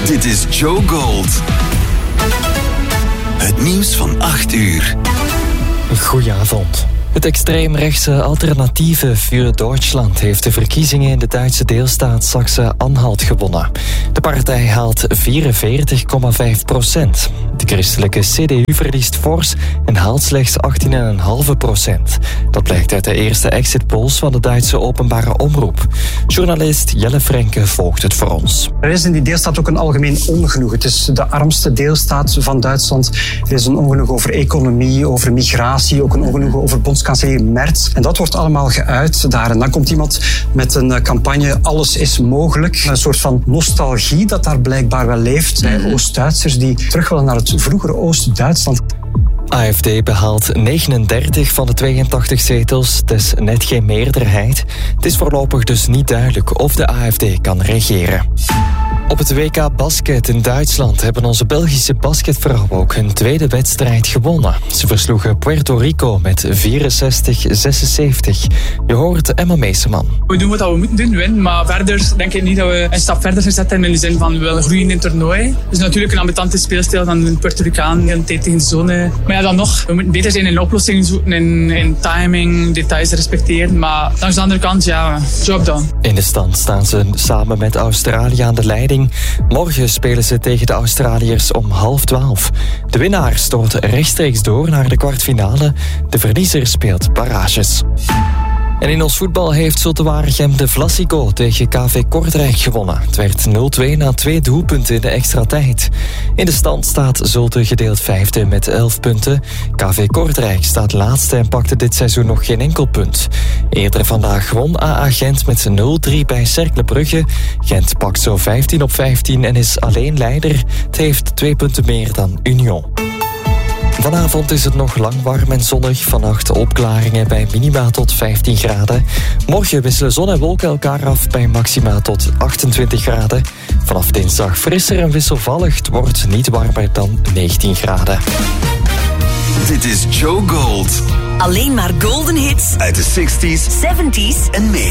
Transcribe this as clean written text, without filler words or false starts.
Dit is Joe Gold. Het nieuws van 8 uur. Goedenavond. Het extreemrechtse alternatieve Für Deutschland heeft de verkiezingen in de Duitse deelstaat Sachsen-Anhalt gewonnen. De partij haalt 44,5%. De christelijke CDU verliest fors en haalt slechts 18,5%. Dat blijkt uit de eerste exit polls van de Duitse openbare omroep. Journalist Jelle Frenke volgt het voor ons. Er is in die deelstaat ook een algemeen ongenoegen. Het is de armste deelstaat van Duitsland. Er is een ongenoegen over economie, over migratie, ook een ongenoegen over bondskanselier Merz. En dat wordt allemaal geuit daar. En dan komt iemand met een campagne Alles is mogelijk. Een soort van nostalgie dat daar blijkbaar wel leeft bij Oost-Duitsers die terug willen naar het vroegere Oost-Duitsland. AfD behaalt 39 van de 82 zetels, het is net geen meerderheid. Het is voorlopig dus niet duidelijk of de AfD kan regeren. Op het WK Basket in Duitsland hebben onze Belgische basketvrouwen ook hun tweede wedstrijd gewonnen. Ze versloegen Puerto Rico met 64-76. Je hoort Emma Meeseman. We doen wat we moeten doen, winnen. Maar verder denk ik niet dat we een stap verder gezet hebben in de zin van we willen groeien in het toernooi. Het is natuurlijk een ambitante speelstijl dan een Puerto Ricaan in tegen de zone. Maar ja, dan nog, we moeten beter zijn in oplossingen zoeken, in timing, details respecteren. Maar langs de andere kant, ja, job done. In de stand staan ze samen met Australië aan de leiding. Morgen spelen ze tegen de Australiërs om 11:30. De winnaar stoot rechtstreeks door naar de kwartfinale. De verliezer speelt barrages. En in ons voetbal heeft Zulte Waregem de Vlasico tegen KV Kortrijk gewonnen. Het werd 0-2 na 2 doelpunten in de extra tijd. In de stand staat Zulte gedeeld vijfde met 11 punten. KV Kortrijk staat laatste en pakte dit seizoen nog geen enkel punt. Eerder vandaag won AA Gent met 0-3 bij Cercle Brugge. Gent pakt zo 15 op 15 en is alleen leider. Het heeft 2 punten meer dan Union. Vanavond is het nog lang warm en zonnig. Vannacht opklaringen bij minima tot 15 graden. Morgen wisselen zon en wolken elkaar af bij maxima tot 28 graden. Vanaf dinsdag frisser en wisselvallig. Het wordt niet warmer dan 19 graden. Dit is Joe Gold. Alleen maar golden hits Uit de 60s, 70s en meer.